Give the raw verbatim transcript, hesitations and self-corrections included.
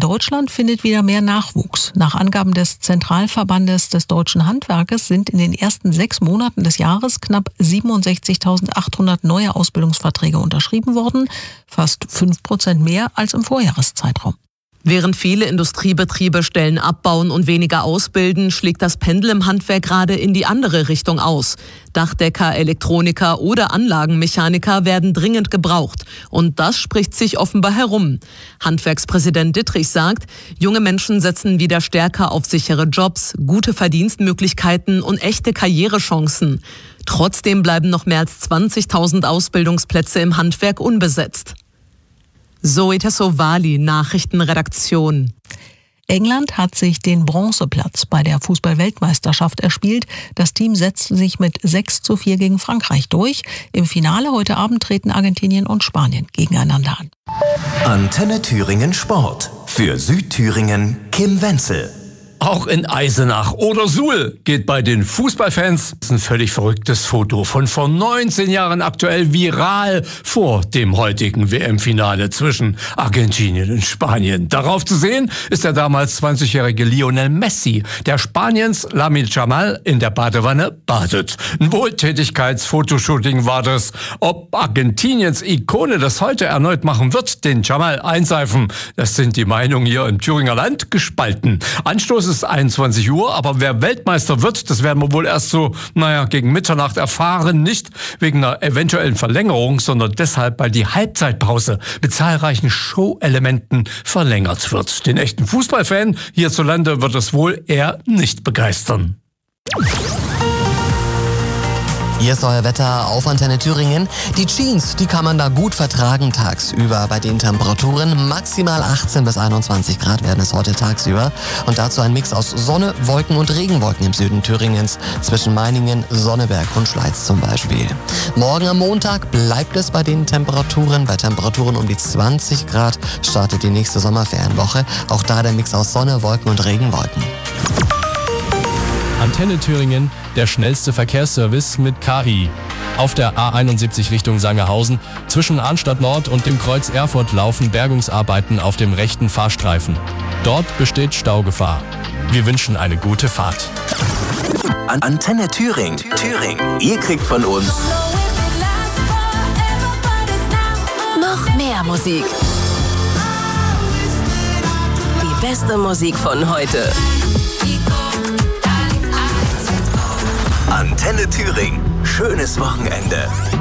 Deutschland findet wieder mehr Nachwuchs. Nach Angaben des Zentralverbandes des deutschen Handwerkes sind in den ersten sechs Monaten des Jahres knapp siebenundsechzigtausendachthundert neue Ausbildungsverträge unterschrieben worden, fast fünf Prozent mehr als im Vorjahreszeitraum. Während viele Industriebetriebe Stellen abbauen und weniger ausbilden, schlägt das Pendel im Handwerk gerade in die andere Richtung aus. Dachdecker, Elektroniker oder Anlagenmechaniker werden dringend gebraucht. Und das spricht sich offenbar herum. Handwerkspräsident Dittrich sagt, junge Menschen setzen wieder stärker auf sichere Jobs, gute Verdienstmöglichkeiten und echte Karrierechancen. Trotzdem bleiben noch mehr als zwanzigtausend Ausbildungsplätze im Handwerk unbesetzt. Zoe Tassovali, Nachrichtenredaktion. England hat sich den Bronzeplatz bei der Fußball-Weltmeisterschaft erspielt. Das Team setzte sich mit sechs zu vier gegen Frankreich durch. Im Finale heute Abend treten Argentinien und Spanien gegeneinander an. Antenne Thüringen Sport. Für Südthüringen Kim Wenzel. Auch in Eisenach oder Suhl geht bei den Fußballfans ein völlig verrücktes Foto von vor neunzehn Jahren aktuell viral vor dem heutigen W M-Finale zwischen Argentinien und Spanien. Darauf zu sehen ist der damals zwanzigjährige Lionel Messi, der Spaniens Lamine Yamal in der Badewanne badet. Ein Wohltätigkeitsfotoshooting war das. Ob Argentiniens Ikone das heute erneut machen wird, den Yamal einseifen, das sind die Meinungen hier im Thüringer Land gespalten. Anstoß ist einundzwanzig Uhr, aber wer Weltmeister wird, das werden wir wohl erst so, naja, gegen Mitternacht erfahren. Nicht wegen einer eventuellen Verlängerung, sondern deshalb, weil die Halbzeitpause mit zahlreichen Show-Elementen verlängert wird. Den echten Fußballfan hierzulande wird es wohl eher nicht begeistern. Hier ist euer Wetter auf Antenne Thüringen. Die Jeans, die kann man da gut vertragen tagsüber bei den Temperaturen. Maximal achtzehn bis einundzwanzig Grad werden es heute tagsüber. Und dazu ein Mix aus Sonne, Wolken und Regenwolken im Süden Thüringens. Zwischen Meiningen, Sonneberg und Schleiz zum Beispiel. Morgen am Montag bleibt es bei den Temperaturen. Bei Temperaturen um die zwanzig Grad startet die nächste Sommerferienwoche. Auch da der Mix aus Sonne, Wolken und Regenwolken. Antenne Thüringen, der schnellste Verkehrsservice mit Kari. Auf der A einundsiebzig Richtung Sangerhausen zwischen Arnstadt Nord und dem Kreuz Erfurt laufen Bergungsarbeiten auf dem rechten Fahrstreifen. Dort besteht Staugefahr. Wir wünschen eine gute Fahrt. Antenne Thüringen. Thüringen. Ihr kriegt von uns noch mehr Musik. Die beste Musik von heute. Antenne Thüringen. Schönes Wochenende.